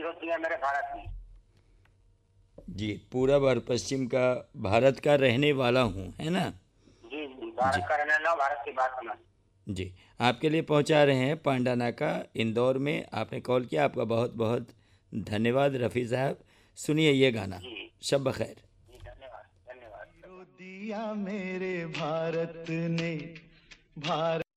रोटी है मेरे भारत की। जी, पूरब और पश्चिम का भारत का रहने वाला हूँ, है ना? जी जी, जी भारत का रहने वाला हूं, भारत की बात समझ। जी, आपके लिए पहुंचा रहे हैं पांडानाका इंदौर में। आपने कॉल किया, आपका बहुत बहुत धन्यवाद रफ़ी साहब। सुनिए ये गाना। जी शब बखैर। जी, धन्यवाद धन्यवाद। दिया मेरे भारत ने, भारत